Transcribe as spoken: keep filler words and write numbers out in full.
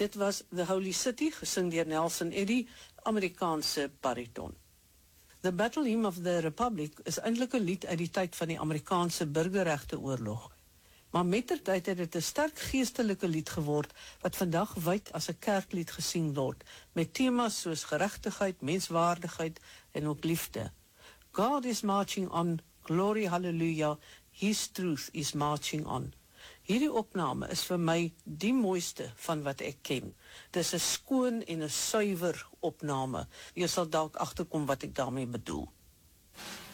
Dit was The Holy City, gesing deur Nelson Eddy, Amerikaanse bariton. The Battle Hymn of the Republic is eintlik 'n lied uit die tyd van die Amerikaanse burgerregteoorlog. Maar mettertyd het dit 'n sterk geestelike lied geword, wat vandag wyd as 'n kerklied gesing word, met temas soos geregtigheid, menswaardigheid en ook liefde. God is marching on, glory hallelujah, his truth is marching on. Hierdie opname is vir my die mooiste van wat ek ken. Dis 'n skoon en 'n suiwer opname. Jy sal dalk agterkom wat ek daarmee bedoel.